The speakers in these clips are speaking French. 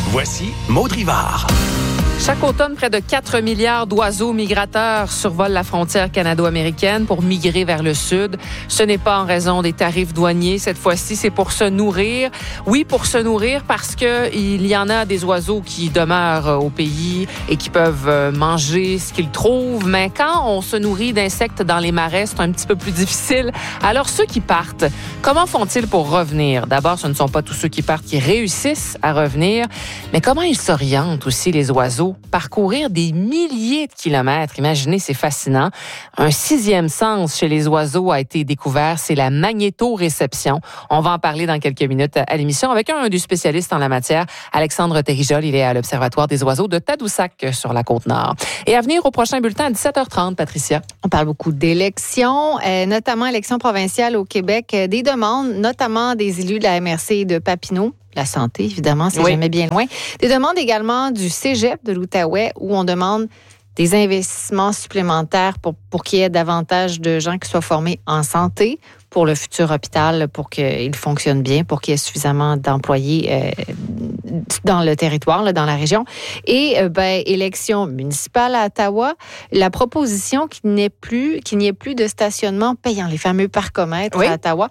Voici Maud Rivard. Chaque automne, près de 4 milliards d'oiseaux migrateurs survolent la frontière canado-américaine pour migrer vers le sud. Ce n'est pas en raison des tarifs douaniers. Cette fois-ci, c'est pour se nourrir. Oui, pour se nourrir parce que il y en a des oiseaux qui demeurent au pays et qui peuvent manger ce qu'ils trouvent. Mais quand on se nourrit d'insectes dans les marais, c'est un petit peu plus difficile. Alors, ceux qui partent, comment font-ils pour revenir? D'abord, ce ne sont pas tous ceux qui partent qui réussissent à revenir, mais comment ils s'orientent aussi, les oiseaux? Parcourir des milliers de kilomètres, imaginez, c'est fascinant. Un 6e sens chez les oiseaux a été découvert, c'est la magnétoréception. On va en parler dans quelques minutes à l'émission avec un des spécialistes en la matière, Alexandre Thérijol. Il est à l'Observatoire des oiseaux de Tadoussac sur la Côte-Nord. Et à venir au prochain bulletin à 17h30, Patricia. On parle beaucoup d'élections, notamment élections provinciales au Québec, des demandes, notamment des élus de la MRC de Papineau. La santé, évidemment, c'est jamais bien loin. Des demandes également du Cégep de l'Outaouais où on demande des investissements supplémentaires pour qu'il y ait davantage de gens qui soient formés en santé pour le futur hôpital, pour qu'il fonctionne bien, pour qu'il y ait suffisamment d'employés dans le territoire, là, dans la région. Et élection municipale à Ottawa, la proposition qu'il n'y ait plus de stationnement payant, les fameux parcomètres à Ottawa.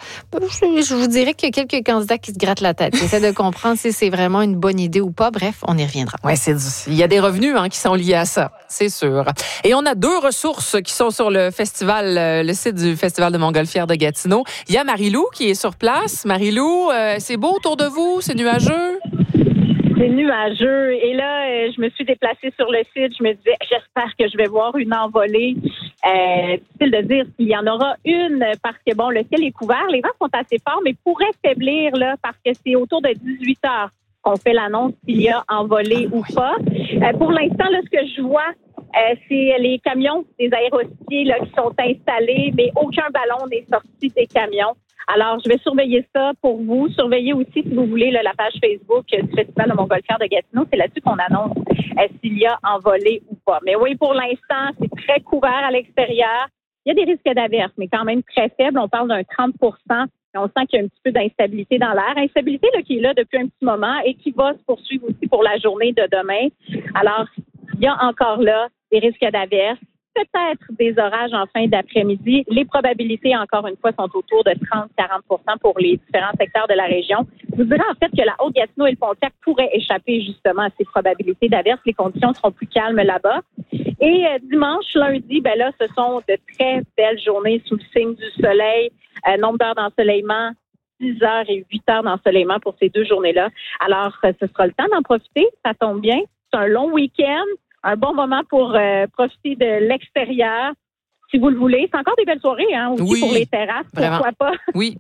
Je vous dirais qu'il y a quelques candidats qui se grattent la tête, qui essaient de comprendre si c'est vraiment une bonne idée ou pas. Bref, on y reviendra. Oui, il y a des revenus qui sont liés à ça, c'est sûr. Et on a 2 ressources qui sont sur le festival, le site du Festival de Montgolfière de Gatineau. Il y a Marie-Lou qui est sur place. Marie-Lou, c'est beau autour de vous? C'est nuageux? C'est nuageux. Et là, je me suis déplacée sur le site. Je me disais, j'espère que je vais voir une envolée. Difficile de dire s'il y en aura une parce que, le ciel est couvert. Les vents sont assez forts, mais pourraient faiblir là parce que c'est autour de 18 heures qu'on fait l'annonce s'il y a envolée ou pas. Pour l'instant, là, ce que je vois, c'est les camions des aérostiers là, qui sont installés, mais aucun ballon n'est sorti des camions. Alors, je vais surveiller ça pour vous. Surveillez aussi, si vous voulez, la page Facebook du Festival de Montgolfière de Gatineau. C'est là-dessus qu'on annonce s'il y a envolé ou pas. Mais oui, pour l'instant, c'est très couvert à l'extérieur. Il y a des risques d'averse, mais quand même très faibles. On parle d'un 30 %. On sent qu'il y a un petit peu d'instabilité dans l'air. Instabilité là, qui est là depuis un petit moment et qui va se poursuivre aussi pour la journée de demain. Alors, il y a encore là des risques d'averse. Peut-être des orages en fin d'après-midi. Les probabilités, encore une fois, sont autour de 30-40 % pour les différents secteurs de la région. Je vous dirais en fait que la Haute-Gatineau et le Pontiac pourraient échapper justement à ces probabilités d'averse. Les conditions seront plus calmes là-bas. Et dimanche, lundi, là, ce sont de très belles journées sous le signe du soleil. Nombre d'heures d'ensoleillement, 6 heures et 8 heures d'ensoleillement pour ces 2 journées-là. Alors, ce sera le temps d'en profiter. Ça tombe bien. C'est un long week-end. Un bon moment pour profiter de l'extérieur, si vous le voulez. C'est encore des belles soirées, aussi pour les terrasses, vraiment. Pourquoi pas? Oui.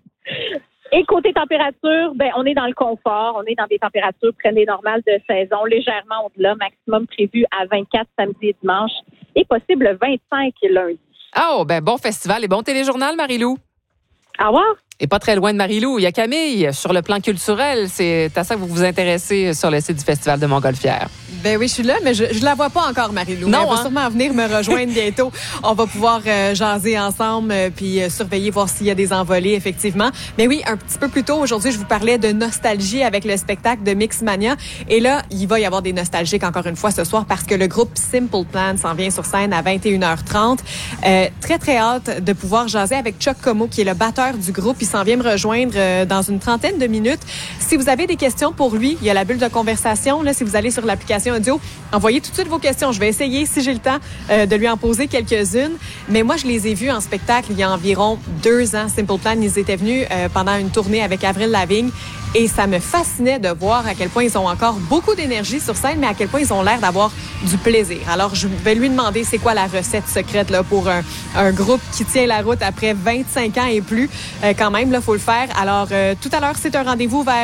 Et côté température, on est dans le confort. On est dans des températures près des normales de saison, légèrement au-delà, maximum prévu à 24 samedi et dimanche, et possible 25 lundi. Oh, bon festival et bon téléjournal, Marie-Lou. Au revoir. Et pas très loin de Marie-Lou, il y a Camille. Sur le plan culturel, c'est à ça que vous vous intéressez sur le site du Festival de Montgolfière. Ben oui, je suis là, mais je la vois pas encore, Marie-Lou. Non, elle va sûrement venir me rejoindre bientôt. On va pouvoir jaser ensemble puis surveiller, voir s'il y a des envolées, effectivement. Mais oui, un petit peu plus tôt, aujourd'hui, je vous parlais de nostalgie avec le spectacle de Mixmania. Et là, il va y avoir des nostalgiques encore une fois ce soir parce que le groupe Simple Plan s'en vient sur scène à 21h30. Très, très hâte de pouvoir jaser avec Chuck Como, qui est le batteur du groupe. Il s'en vient me rejoindre dans une trentaine de minutes. Si vous avez des questions pour lui, il y a la bulle de conversation. Là, si vous allez sur l'application audio, envoyez tout de suite vos questions. Je vais essayer, si j'ai le temps, de lui en poser quelques-unes. Mais moi, je les ai vus en spectacle il y a environ 2 ans. Simple Plan, ils étaient venus pendant une tournée avec Avril Lavigne. Et ça me fascinait de voir à quel point ils ont encore beaucoup d'énergie sur scène, mais à quel point ils ont l'air d'avoir du plaisir. Alors, je vais lui demander c'est quoi la recette secrète là, pour un groupe qui tient la route après 25 ans et plus. Quand même, là, faut le faire. Alors, tout à l'heure, c'est un rendez-vous vers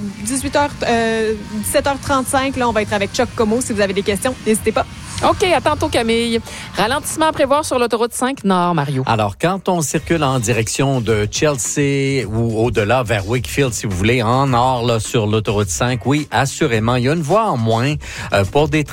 17h35. Là, on va être avec Chuck Como. Si vous avez des questions, n'hésitez pas. OK, à tantôt, Camille. Ralentissement à prévoir sur l'autoroute 5 Nord, Mario. Alors, quand on circule en direction de Chelsea ou au-delà vers Wakefield, si vous voulez, en nord, là, sur l'autoroute 5, oui, assurément, il y a une voie en moins pour des travaux prévus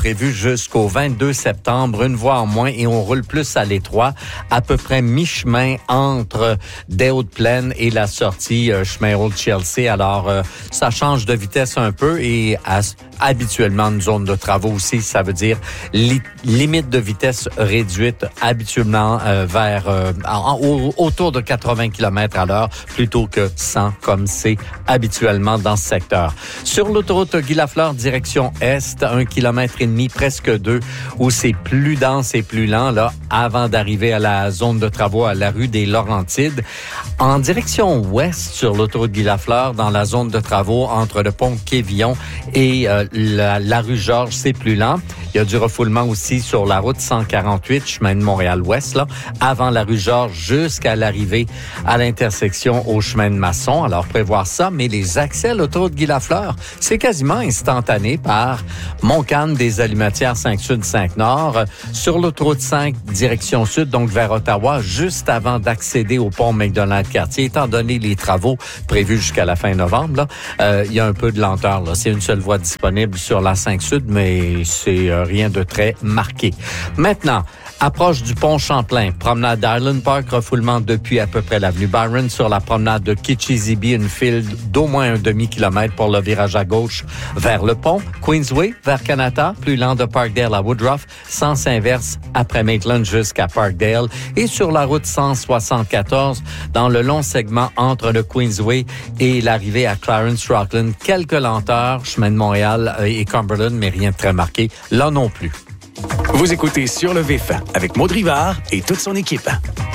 prévu jusqu'au 22 septembre, une voie en moins, et on roule plus à l'étroit, à peu près mi-chemin entre des Hautes-Plaines et la sortie chemin Old Chelsea. Alors, ça change de vitesse un peu et habituellement une zone de travaux aussi, ça veut dire limite de vitesse réduite habituellement autour de 80 km à l'heure plutôt que 100 comme c'est habituellement dans ce secteur. Sur l'autoroute Guy Lafleur, direction Est, 1,5 km, presque 2, où c'est plus dense et plus lent, là, avant d'arriver à la zone de travaux à la rue des Laurentides. En direction Ouest, sur l'autoroute Guy Lafleur, dans la zone de travaux entre le pont Quévillon et la rue Georges, c'est plus lent. Il y a du refoulement aussi sur la route 148, chemin de Montréal-Ouest, là, avant la rue Georges jusqu'à l'arrivée à l'intersection au chemin de Masson. Alors, prévoir ça, mais les accès à l'autoroute Guy Lafleur, c'est quasiment instantané par Montcalm, des Allumetières 5-Sud-5-Nord. Sur l'autoroute 5, direction sud, donc vers Ottawa, juste avant d'accéder au pont McDonald-Cartier, étant donné les travaux prévus jusqu'à la fin novembre, là, il y a un peu de lenteur, là. C'est une seule voie disponible sur la 5-Sud, mais c'est rien de très marqué. Maintenant, approche du pont Champlain, promenade d'Island Park, refoulement depuis à peu près l'avenue Byron. Sur la promenade de Kitchissippi, une file d'au moins un demi-kilomètre pour le virage à gauche vers le pont. Queensway vers Kanata, plus lent de Parkdale à Woodruff, sens inverse après Maitland jusqu'à Parkdale. Et sur la route 174, dans le long segment entre le Queensway et l'arrivée à Clarence-Rockland, quelques lenteurs, chemin de Montréal et Cumberland, mais rien de très marqué, là non plus. Vous écoutez Sur le Vif avec Maud Rivard et toute son équipe.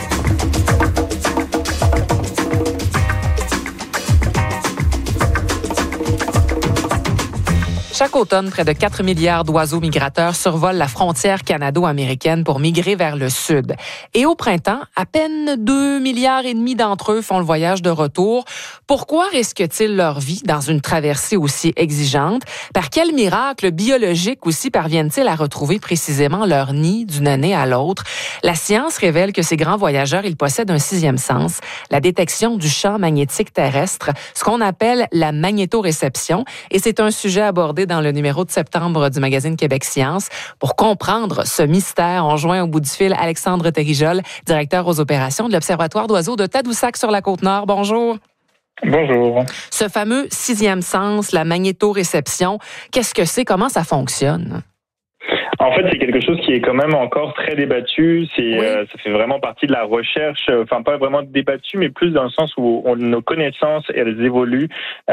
Chaque automne, près de 4 milliards d'oiseaux migrateurs survolent la frontière canado-américaine pour migrer vers le sud. Et au printemps, à peine 2,5 milliards d'entre eux font le voyage de retour. Pourquoi risquent-ils leur vie dans une traversée aussi exigeante? Par quel miracle biologique aussi parviennent-ils à retrouver précisément leur nid d'une année à l'autre? La science révèle que ces grands voyageurs, ils possèdent un sixième sens, la détection du champ magnétique terrestre, ce qu'on appelle la magnétoréception. Et c'est un sujet abordé dans le numéro de septembre du magazine Québec Science. Pour comprendre ce mystère, on joint au bout du fil Alexandre Thérijol, directeur aux opérations de l'Observatoire d'oiseaux de Tadoussac sur la Côte-Nord. Bonjour. Bonjour. Ce fameux sixième sens, la magnétoréception, qu'est-ce que c'est? Comment ça fonctionne? En fait, c'est quelque chose qui est quand même encore très débattu. Ça fait vraiment partie de la recherche, enfin pas vraiment débattu, mais plus dans le sens où nos connaissances, elles évoluent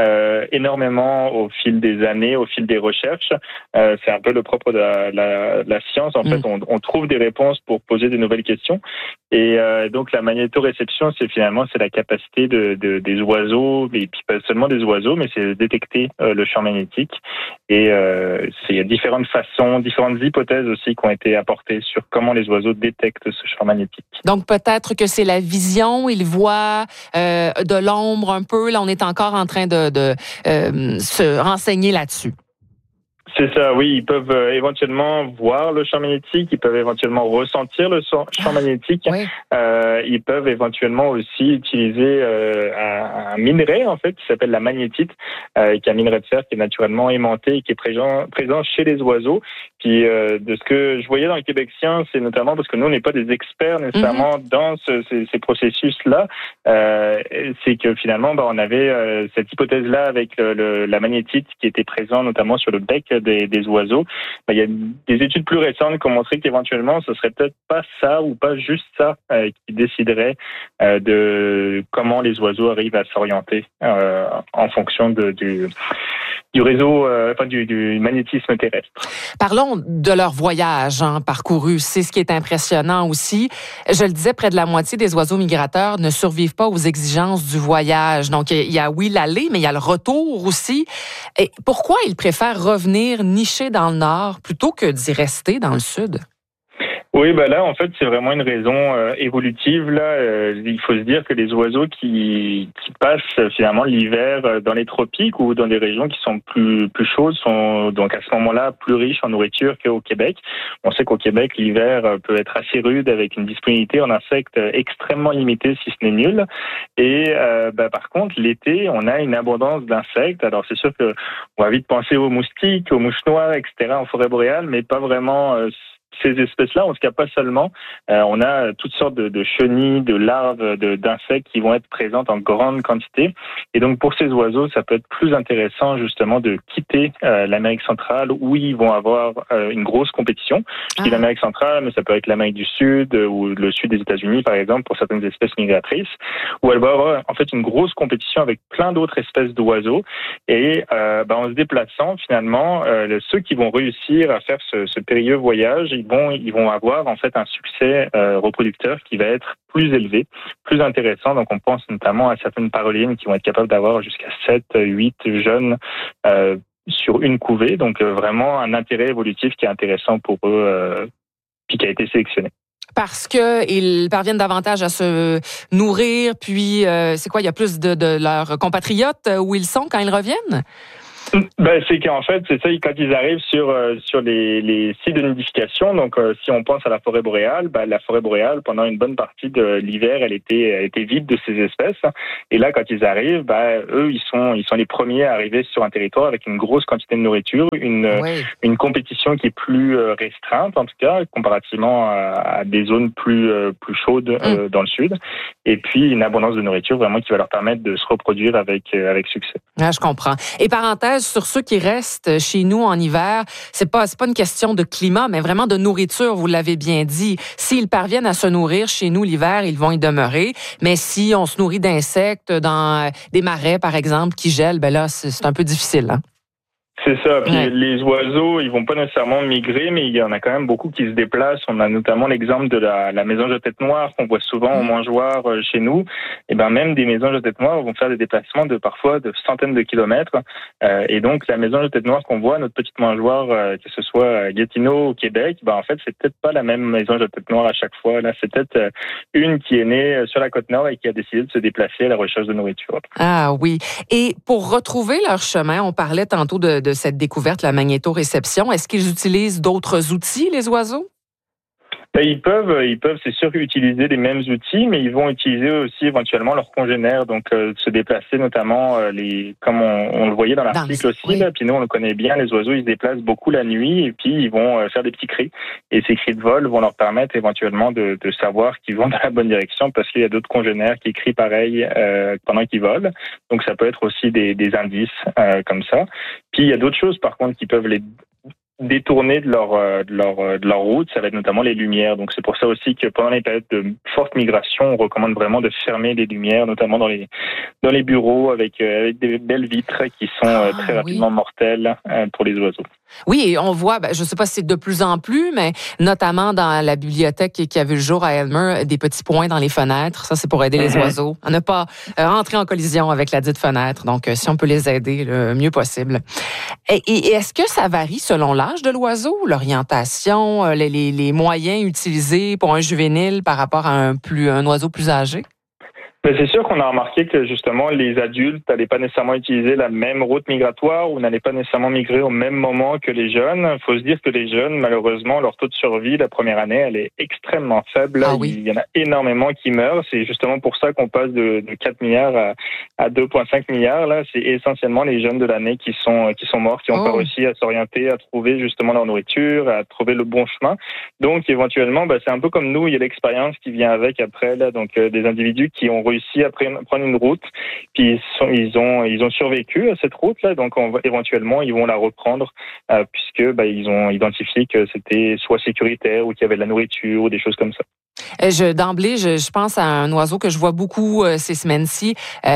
énormément au fil des années, au fil des recherches. C'est un peu le propre de la science. En fait, on trouve des réponses pour poser de nouvelles questions. Et donc la magnétoréception, c'est la capacité des oiseaux, et puis pas seulement des oiseaux, mais c'est de détecter le champ magnétique. Et il y a différentes façons, différentes hypothèses aussi qui ont été apportées sur comment les oiseaux détectent ce champ magnétique. Donc peut-être que c'est la vision, ils voient de l'ombre un peu. Là, on est encore en train de se renseigner là-dessus. C'est ça, oui. Ils peuvent éventuellement voir le champ magnétique, ils peuvent éventuellement ressentir le champ magnétique. Oui. Ils peuvent éventuellement aussi utiliser un minerai, en fait, qui s'appelle la magnétite, qui est un minerai de fer qui est naturellement aimanté et qui est présent chez les oiseaux. Puis, de ce que je voyais dans le Québec Science, c'est notamment parce que nous, on n'est pas des experts nécessairement dans ces processus-là, c'est que finalement, on avait cette hypothèse-là avec la magnétite qui était présent notamment sur le bec des oiseaux. Il y a des études plus récentes qui ont montré qu'éventuellement, ce serait peut-être pas ça ou pas juste ça qui déciderait de comment les oiseaux arrivent à s'orienter en fonction du réseau, du magnétisme terrestre. Parlons de leur voyage parcouru. C'est ce qui est impressionnant aussi. Je le disais, près de la moitié des oiseaux migrateurs ne survivent pas aux exigences du voyage. Donc, il y a l'aller, mais il y a le retour aussi. Et pourquoi ils préfèrent revenir nicher dans le nord plutôt que d'y rester dans le sud? Oui, là, en fait, c'est vraiment une raison évolutive. Là, il faut se dire que les oiseaux qui passent finalement l'hiver dans les tropiques ou dans des régions qui sont plus chaudes sont donc à ce moment-là plus riches en nourriture qu'au Québec. On sait qu'au Québec, l'hiver peut être assez rude avec une disponibilité en insectes extrêmement limitée, si ce n'est nulle. Et par contre, l'été, on a une abondance d'insectes. Alors, c'est sûr que on va vite penser aux moustiques, aux mouches noires, etc. en forêt boréale, mais pas vraiment ces espèces-là, en tout cas pas seulement. On a toutes sortes de chenilles, de larves, d'insectes qui vont être présentes en grande quantité. Et donc pour ces oiseaux, ça peut être plus intéressant justement de quitter l'Amérique centrale où ils vont avoir une grosse compétition. Je dis l'Amérique centrale, mais ça peut être l'Amérique du Sud ou le sud des États-Unis par exemple pour certaines espèces migratrices, où elle va avoir en fait une grosse compétition avec plein d'autres espèces d'oiseaux. Et en se déplaçant finalement, ceux qui vont réussir à faire ce périlleux voyage, ils vont avoir en fait un succès reproducteur qui va être plus élevé, plus intéressant. Donc on pense notamment à certaines parolières qui vont être capables d'avoir jusqu'à 7, 8 jeunes sur une couvée. Donc vraiment un intérêt évolutif qui est intéressant pour eux, puis qui a été sélectionné. Parce qu'ils parviennent davantage à se nourrir, puis c'est quoi, il y a plus de leurs compatriotes où ils sont quand ils reviennent? C'est qu'en fait, c'est ça, quand ils arrivent sur les sites de nidification, donc si on pense à la forêt boréale, la forêt boréale, pendant une bonne partie de l'hiver, elle était vide de ces espèces. Et là, quand ils arrivent, eux, ils sont les premiers à arriver sur un territoire avec une grosse quantité de nourriture, une compétition qui est plus restreinte, en tout cas, comparativement à des zones plus chaudes dans le sud. Et puis, une abondance de nourriture vraiment qui va leur permettre de se reproduire avec succès. Ah, je comprends. Et parenthèse, sur ceux qui restent chez nous en hiver, c'est pas une question de climat, mais vraiment de nourriture, vous l'avez bien dit. S'ils parviennent à se nourrir chez nous l'hiver, ils vont y demeurer. Mais si on se nourrit d'insectes dans des marais, par exemple, qui gèlent, là, c'est un peu difficile, hein? C'est ça. Puis les oiseaux, ils vont pas nécessairement migrer, mais il y en a quand même beaucoup qui se déplacent. On a notamment l'exemple de la mésange à tête noire qu'on voit souvent au mangeoir chez nous. Et même des mésanges à tête noire vont faire des déplacements parfois de centaines de kilomètres. Et donc la mésange à tête noire qu'on voit, notre petite mangeoire, que ce soit à Gatineau au Québec, en fait c'est peut-être pas la même mésange à tête noire à chaque fois. Là, c'est peut-être une qui est née sur la côte nord et qui a décidé de se déplacer à la recherche de nourriture. Ah oui. Et pour retrouver leur chemin, on parlait tantôt de cette découverte, la magnétoréception. Est-ce qu'ils utilisent d'autres outils, les oiseaux? Ils peuvent, c'est sûr, utiliser les mêmes outils, mais ils vont utiliser aussi éventuellement leurs congénères, donc se déplacer notamment comme on le voyait dans l'article aussi. Oui. Là, puis nous on le connaît bien, les oiseaux ils se déplacent beaucoup la nuit et puis ils vont faire des petits cris. Et ces cris de vol vont leur permettre éventuellement de savoir qu'ils vont dans la bonne direction parce qu'il y a d'autres congénères qui crient pareil pendant qu'ils volent. Donc ça peut être aussi des indices comme ça. Puis il y a d'autres choses par contre qui peuvent les détourner de leur route, ça va être notamment les lumières. Donc c'est pour ça aussi que pendant les périodes de forte migration, on recommande vraiment de fermer les lumières, notamment dans les bureaux avec des belles vitres qui sont très rapidement mortelles pour les oiseaux. Oui, et on voit, je ne sais pas si c'est de plus en plus, mais notamment dans la bibliothèque qui a vu le jour à Aylmer, des petits points dans les fenêtres. Ça, c'est pour aider les oiseaux à ne pas rentrer en collision avec la dite fenêtre. Donc, si on peut les aider le mieux possible. Et est-ce que ça varie selon l'âge de l'oiseau, l'orientation, les moyens utilisés pour un juvénile par rapport à un oiseau plus âgé? C'est sûr qu'on a remarqué que justement les adultes n'allaient pas nécessairement utiliser la même route migratoire ou n'allaient pas nécessairement migrer au même moment que les jeunes. Il faut se dire que les jeunes, malheureusement, leur taux de survie la première année, elle est extrêmement faible. Ah oui. Il y en a énormément qui meurent. C'est justement pour ça qu'on passe de 4 milliards à 2,5 milliards. Là, c'est essentiellement les jeunes de l'année qui sont morts, qui n'ont pas réussi à s'orienter, à trouver justement leur nourriture, à trouver le bon chemin. Donc éventuellement, c'est un peu comme nous, il y a l'expérience qui vient avec après, là, donc des individus qui ont réussi à prendre une route, puis ils ont survécu à cette route-là, donc éventuellement ils vont la reprendre puisque ils ont identifié que c'était soit sécuritaire ou qu'il y avait de la nourriture ou des choses comme ça. D'emblée, je pense à un oiseau que je vois beaucoup ces semaines-ci,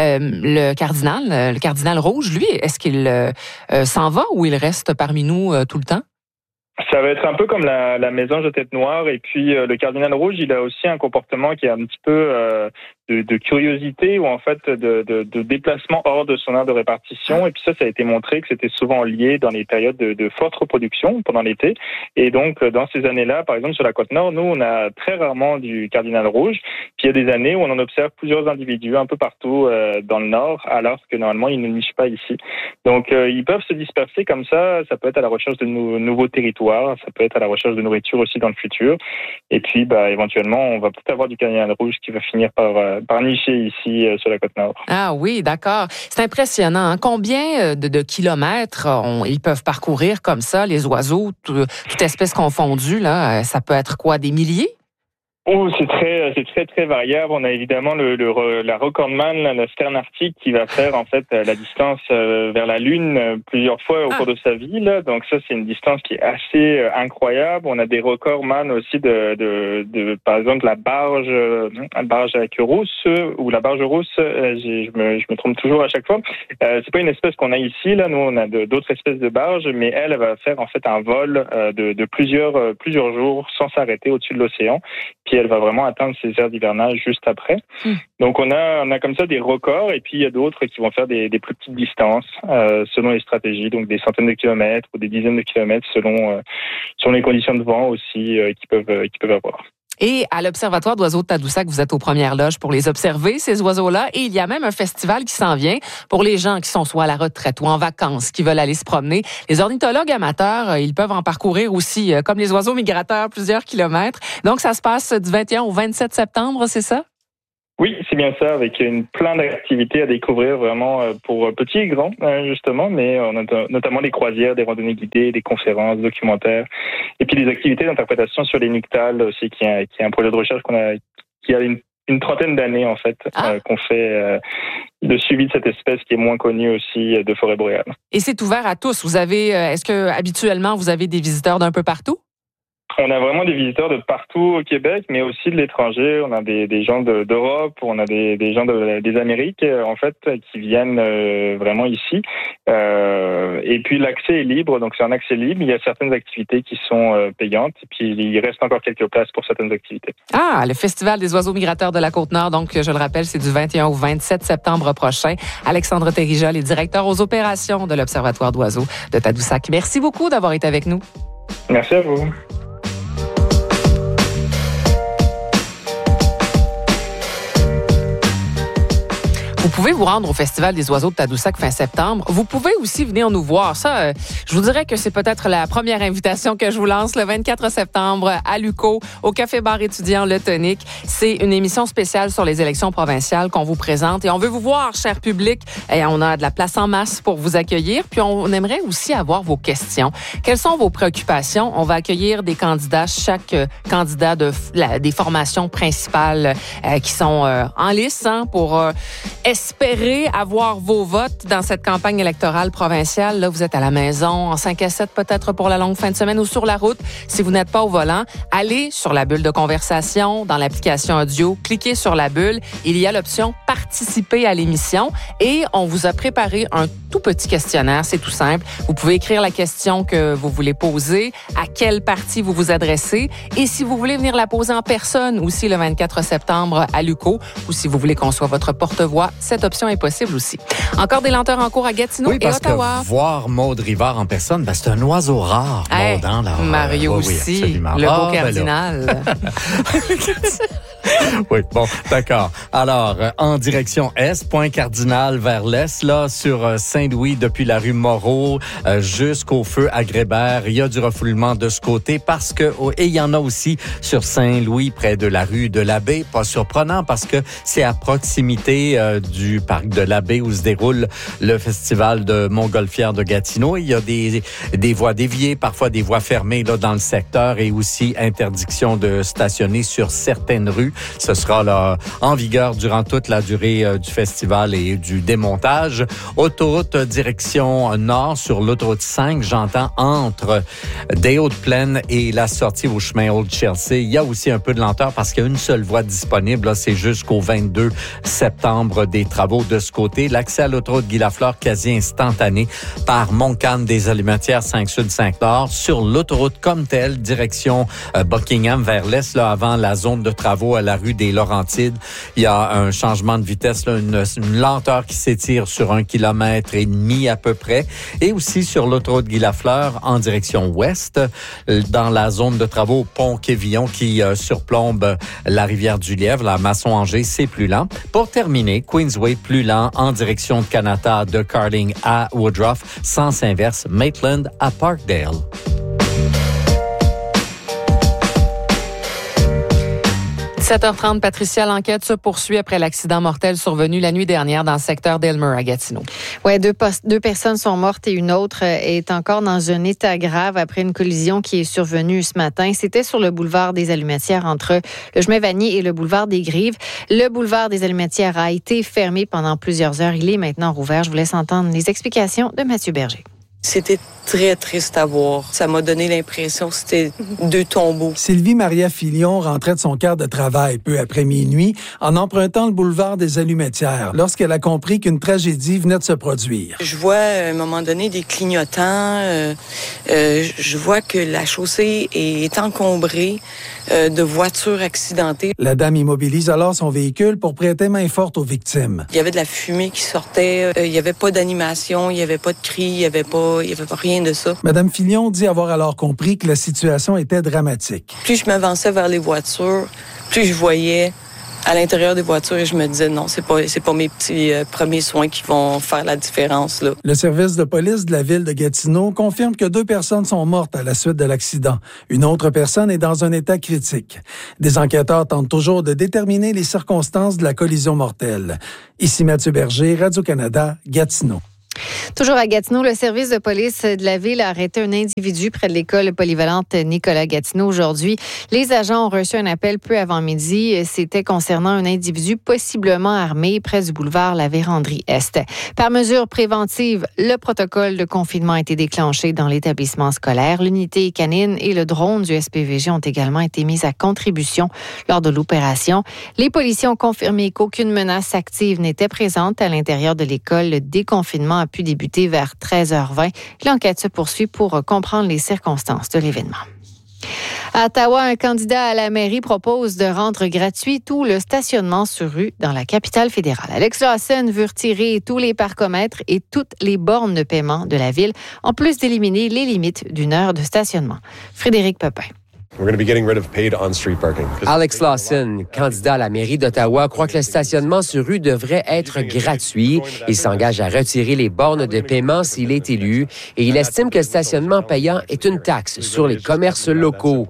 le cardinal rouge. Lui, est-ce qu'il s'en va ou il reste parmi nous tout le temps? Ça va être un peu comme la mésange à tête noire et puis le cardinal rouge, il a aussi un comportement qui est un petit peu de curiosité ou en fait de déplacement hors de son aire de répartition. Et puis ça a été montré que c'était souvent lié dans les périodes de forte reproduction pendant l'été. Et donc, dans ces années-là, par exemple, sur la côte nord, nous, on a très rarement du cardinal rouge. Puis il y a des années où on en observe plusieurs individus un peu partout dans le nord, alors que normalement, ils ne nichent pas ici. Donc, ils peuvent se disperser comme ça. Ça peut être à la recherche de nouveaux territoires. Ça peut être à la recherche de nourriture aussi dans le futur. Et puis, éventuellement, on va peut-être avoir du cardinal rouge qui va finir par nicher ici sur la côte nord. Ah oui, d'accord. C'est impressionnant. Hein? Combien de kilomètres ils peuvent parcourir comme ça, les oiseaux, toute espèce confondue, là? Ça peut être quoi, des milliers? Oh, c'est très variable. On a évidemment la recordman, la sterne arctique, qui va faire en fait la distance vers la Lune plusieurs fois au cours de sa vie. Là. Donc ça, c'est une distance qui est assez incroyable. On a des recordman aussi de par exemple la barge à queue rousse ou la barge rousse. Je me trompe toujours à chaque fois. C'est pas une espèce qu'on a ici. Là, nous on a d'autres espèces de barges, mais elle va faire en fait un vol de plusieurs jours sans s'arrêter au-dessus de l'océan. Puis elle va vraiment atteindre ses aires d'hivernage juste après. Donc on a comme ça des records, et puis il y a d'autres qui vont faire des plus petites distances selon les stratégies, donc des centaines de kilomètres ou des dizaines de kilomètres selon les conditions de vent aussi qu'ils peuvent avoir. Et à l'Observatoire d'oiseaux de Tadoussac, vous êtes aux premières loges pour les observer, ces oiseaux-là. Et il y a même un festival qui s'en vient pour les gens qui sont soit à la retraite ou en vacances, qui veulent aller se promener. Les ornithologues amateurs, ils peuvent en parcourir aussi, comme les oiseaux migrateurs, plusieurs kilomètres. Donc, ça se passe du 21 au 27 septembre, c'est ça? Oui, c'est bien ça, avec plein d'activités à découvrir vraiment pour petits et grands, justement, mais on a notamment des croisières, des randonnées guidées, des conférences, documentaires, et puis des activités d'interprétation sur les nyctales aussi, qui est un projet de recherche qui a une trentaine d'années, en fait, qu'on fait de suivi de cette espèce qui est moins connue aussi de forêt boréale. Et c'est ouvert à tous. Est-ce que habituellement vous avez des visiteurs d'un peu partout? On a vraiment des visiteurs de partout au Québec, mais aussi de l'étranger. On a des gens d'Europe, on a des gens des Amériques, en fait, qui viennent vraiment ici. Et puis l'accès est libre, donc c'est un accès libre. Il y a certaines activités qui sont payantes, et puis il reste encore quelques places pour certaines activités. Ah, le Festival des oiseaux migrateurs de la Côte-Nord, donc je le rappelle, c'est du 21 au 27 septembre prochain. Alexandre Thérijol est directeur aux opérations de l'Observatoire d'oiseaux de Tadoussac. Merci beaucoup d'avoir été avec nous. Merci à vous. Vous pouvez vous rendre au Festival des oiseaux de Tadoussac fin septembre. Vous pouvez aussi venir nous voir. Ça, je vous dirais que c'est peut-être la première invitation que je vous lance le 24 septembre à l'UQO, au Café Bar étudiant Le Tonic. C'est une émission spéciale sur les élections provinciales qu'on vous présente. Et on veut vous voir, cher public. Et on a de la place en masse pour vous accueillir. Puis on aimerait aussi avoir vos questions. Quelles sont vos préoccupations? On va accueillir des candidats, chaque candidat des formations principales qui sont en lice pour espérer avoir vos votes dans cette campagne électorale provinciale. Là, vous êtes à la maison, en 5 à 7 peut-être pour la longue fin de semaine ou sur la route. Si vous n'êtes pas au volant, allez sur la bulle de conversation dans l'application audio, cliquez sur la bulle. Il y a l'option « Participer à l'émission » et on vous a préparé un tout petit questionnaire. C'est tout simple. Vous pouvez écrire la question que vous voulez poser, à quel parti vous vous adressez et si vous voulez venir la poser en personne aussi le 24 septembre à l'UQO ou si vous voulez qu'on soit votre porte-voix, cette option est possible aussi. Encore des lenteurs en cours à Gatineau et Ottawa. Que voir Maude Rivard en personne, c'est un oiseau rare, Maude, hein, là. Mario aussi, le beau cardinal. Oui, bon, d'accord. Alors, en direction est, point cardinal vers l'est, là, sur Saint-Louis, depuis la rue Moreau jusqu'au feu à Grébert, il y a du refoulement de ce côté parce que, et il y en a aussi sur Saint-Louis, près de la rue de l'Abbé. Pas surprenant parce que c'est à proximité du parc de l'Abbé où se déroule le festival de Montgolfière de Gatineau. Il y a des voies déviées, parfois des voies fermées là dans le secteur et aussi interdiction de stationner sur certaines rues. Ce sera là en vigueur durant toute la durée du festival et du démontage. Autoroute direction nord sur l'autoroute 5, j'entends entre des Hautes-Plaines et la sortie au chemin Old Chelsea. Il y a aussi un peu de lenteur parce qu'il y a une seule voie disponible. Là, c'est jusqu'au 22 septembre des travaux de ce côté. L'accès à l'autoroute Guy Lafleur quasi instantané par Montcalm des Alimentières 5 Sud 5 Nord sur l'autoroute comme telle direction Buckingham vers l'est là avant la zone de travaux à la rue rue des Laurentides. Il y a un changement de vitesse, là, une lenteur qui s'étire sur 1,5 km à peu près. Et aussi sur l'autoroute Guy Lafleur en direction ouest, dans la zone de travaux Pont-Quévillon qui surplombe la rivière du Lièvre, la Masson-Angers, c'est plus lent. Pour terminer, Queensway plus lent en direction de Canada, de Carling à Woodruff, sens inverse, Maitland à Parkdale. 7h30, Patricia, l'enquête se poursuit après l'accident mortel survenu la nuit dernière dans le secteur d'Aylmer à Gatineau. Ouais, deux personnes sont mortes et une autre est encore dans un état grave après une collision qui est survenue ce matin. C'était sur le boulevard des Allumetières entre le chemin Vanier et le boulevard des Grives. Le boulevard des Allumetières a été fermé pendant plusieurs heures. Il est maintenant rouvert. Je vous laisse entendre les explications de Mathieu Berger. C'était très triste à voir. Ça m'a donné l'impression que c'était deux tombeaux. Sylvie Maria Filion rentrait de son quart de travail peu après minuit en empruntant le boulevard des Allumetières lorsqu'elle a compris qu'une tragédie venait de se produire. Je vois à un moment donné des clignotants. Je vois que la chaussée est encombrée de voitures accidentées. La dame immobilise alors son véhicule pour prêter main forte aux victimes. Il y avait de la fumée qui sortait. Il n'y avait pas d'animation, il n'y avait pas de cris, il n'y avait pas rien de ça. Madame Filion dit avoir alors compris que la situation était dramatique. Plus je m'avançais vers les voitures, plus je voyais à l'intérieur des voitures et je me disais non, c'est pas mes petits premiers soins qui vont faire la différence là. Le service de police de la ville de Gatineau confirme que 2 personnes sont mortes à la suite de l'accident. Une autre personne est dans un état critique. Des enquêteurs tentent toujours de déterminer les circonstances de la collision mortelle. Ici Mathieu Berger, Radio-Canada, Gatineau. Toujours à Gatineau, le service de police de la ville a arrêté un individu près de l'école polyvalente Nicolas Gatineau aujourd'hui. Les agents ont reçu un appel peu avant midi. C'était concernant un individu possiblement armé près du boulevard La Vérandrie-Est. Par mesure préventive, le protocole de confinement a été déclenché dans l'établissement scolaire. L'unité canine et le drone du SPVG ont également été mis à contribution lors de l'opération. Les policiers ont confirmé qu'aucune menace active n'était présente à l'intérieur de l'école. Le déconfinement a pu débuter vers 13h20. L'enquête se poursuit pour comprendre les circonstances de l'événement. À Ottawa, un candidat à la mairie propose de rendre gratuit tout le stationnement sur rue dans la capitale fédérale. Alex Lawson veut retirer tous les parcomètres et toutes les bornes de paiement de la ville, en plus d'éliminer les limites d'une heure de stationnement. Frédéric Pepin. Alex Lawson, candidat à la mairie d'Ottawa, croit que le stationnement sur rue devrait être gratuit. Il s'engage à retirer les bornes de paiement s'il est élu et il estime que le stationnement payant est une taxe sur les commerces locaux.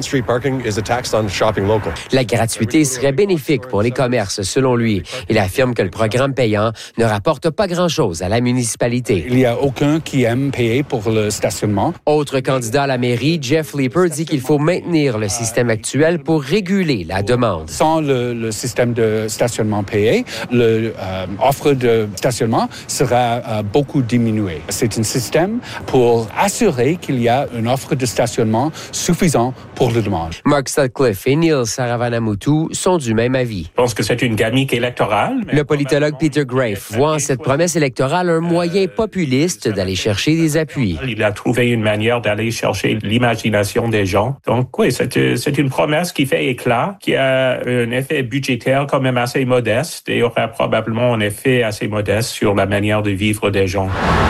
La gratuité serait bénéfique pour les commerces, selon lui. Il affirme que le programme payant ne rapporte pas grand-chose à la municipalité. Il n'y a aucun qui aime payer pour le stationnement. Autre candidat à la mairie, Jeff Leeper, dit qu'il faut maintenir le système actuel pour réguler la demande. Sans le système de stationnement payé, l'offre de stationnement sera beaucoup diminuée. C'est un système pour assurer qu'il y a une offre de stationnement suffisante pour la demande. Mark Sutcliffe et Neil Saravanamoutou sont du même avis. Je pense que c'est une gamique électorale. Le politologue Peter Graeff voit en cette promesse électorale un moyen populiste d'aller chercher des appuis. Il a trouvé une manière d'aller chercher l'imagination des gens. Donc oui, c'est une promesse qui fait éclat, qui a un effet budgétaire quand même assez modeste et aura probablement un effet assez modeste sur la manière de vivre des gens.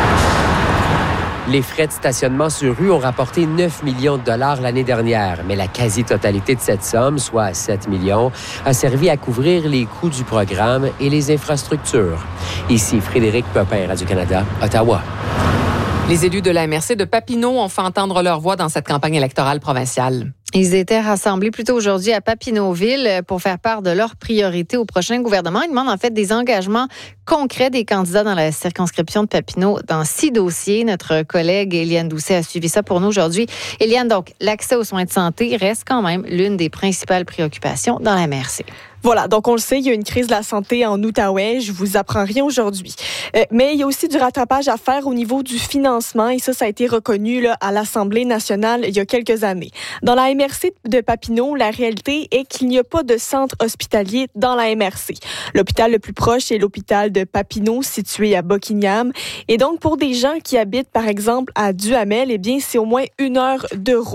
Les frais de stationnement sur rue ont rapporté 9 millions de dollars l'année dernière, mais la quasi-totalité de cette somme, soit 7 millions, a servi à couvrir les coûts du programme et les infrastructures. Ici Frédéric Pepin, Radio-Canada, Ottawa. Les élus de la MRC de Papineau ont fait entendre leur voix dans cette campagne électorale provinciale. Ils étaient rassemblés plus tôt aujourd'hui à Papineauville pour faire part de leurs priorités au prochain gouvernement. Ils demandent en fait des engagements concrets des candidats dans la circonscription de Papineau dans 6 dossiers. Notre collègue Éliane Doucet a suivi ça pour nous aujourd'hui. Éliane, donc, l'accès aux soins de santé reste quand même l'une des principales préoccupations dans la MRC. Voilà, donc on le sait, il y a une crise de la santé en Outaouais, je vous apprends rien aujourd'hui. Mais il y a aussi du rattrapage à faire au niveau du financement et ça a été reconnu là, à l'Assemblée nationale il y a quelques années. Dans la MRC de Papineau, la réalité est qu'il n'y a pas de centre hospitalier dans la MRC. L'hôpital le plus proche est l'hôpital de Papineau, situé à Buckingham. Et donc, pour des gens qui habitent, par exemple, à Duhamel, eh bien, c'est au moins 1 heure de route.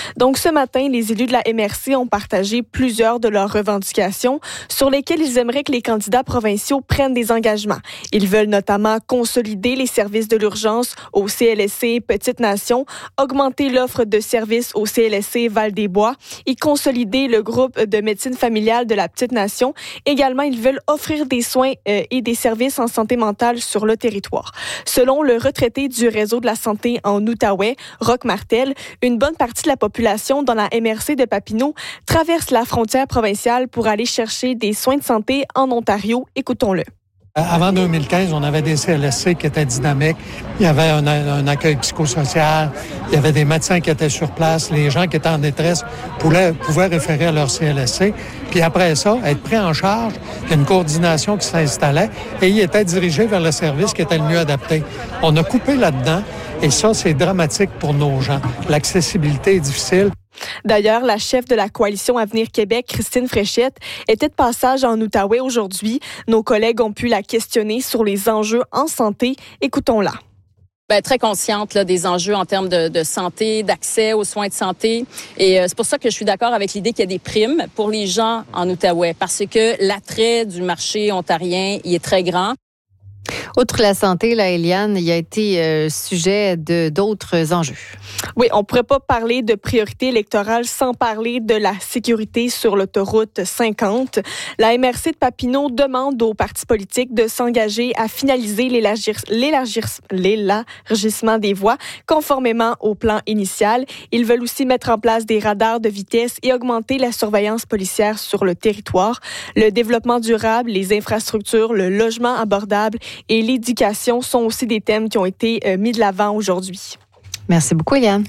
Donc, ce matin, les élus de la MRC ont partagé plusieurs de leurs revendications sur lesquelles ils aimeraient que les candidats provinciaux prennent des engagements. Ils veulent notamment consolider les services de l'urgence au CLSC Petite-Nation, augmenter l'offre de services au CLSC Val-des-Bois et consolider le groupe de médecine familiale de la Petite-Nation. Également, ils veulent offrir des soins et des services en santé mentale sur le territoire. Selon le retraité du réseau de la santé en Outaouais, Roch Martel, une bonne partie de la population dans la MRC de Papineau traverse la frontière provinciale pour aller chercher des soins de santé en Ontario. Écoutons-le. Avant 2015, on avait des CLSC qui étaient dynamiques. Il y avait un accueil psychosocial. Il y avait des médecins qui étaient sur place. Les gens qui étaient en détresse pouvaient référer à leur CLSC. Puis après ça, être pris en charge, il y a une coordination qui s'installait et ils étaient dirigés vers le service qui était le mieux adapté. On a coupé là-dedans et ça, c'est dramatique pour nos gens. L'accessibilité est difficile. D'ailleurs, la chef de la coalition Avenir Québec, Christine Fréchette, était de passage en Outaouais aujourd'hui. Nos collègues ont pu la questionner sur les enjeux en santé. Écoutons-la. Très consciente là, des enjeux en termes de santé, d'accès aux soins de santé. Et c'est pour ça que je suis d'accord avec l'idée qu'il y a des primes pour les gens en Outaouais, parce que l'attrait du marché ontarien il est très grand. Outre la santé, là, Eliane, il a été sujet d'autres enjeux. Oui, on ne pourrait pas parler de priorité électorale sans parler de la sécurité sur l'autoroute 50. La MRC de Papineau demande aux partis politiques de s'engager à finaliser l'élargissement des voies conformément au plan initial. Ils veulent aussi mettre en place des radars de vitesse et augmenter la surveillance policière sur le territoire. Le développement durable, les infrastructures, le logement abordable et l'éducation sont aussi des thèmes qui ont été mis de l'avant aujourd'hui. Merci beaucoup, Eliane.